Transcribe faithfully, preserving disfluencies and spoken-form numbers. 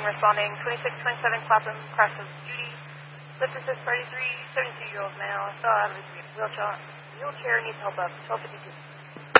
responding twenty-six twenty-seven Clapham, crash of duty. Lift assist thirty-three, seventy-two-year-old male. Saw him in wheelchair, wheelchair needs help up, twelve fifty-two.